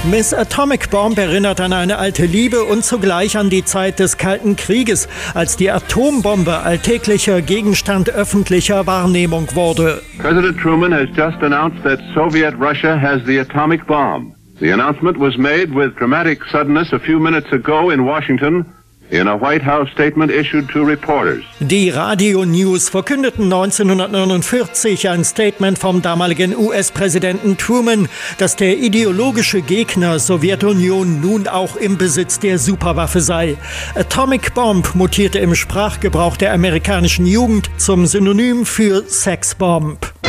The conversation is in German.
Miss Atomic Bomb erinnert an eine alte Liebe und zugleich an die Zeit des Kalten Krieges, als die Atombombe alltäglicher Gegenstand öffentlicher Wahrnehmung wurde. President Truman has just announced that Soviet Russia has the atomic bomb. The announcement was made with dramatic suddenness a few minutes ago in Washington. In a White House statement issued to reporters. Die Radio-News verkündeten 1949 ein Statement vom damaligen US-Präsidenten Truman, dass der ideologische Gegner Sowjetunion nun auch im Besitz der Superwaffe sei. Atomic Bomb mutierte im Sprachgebrauch der amerikanischen Jugend zum Synonym für Sexbomb.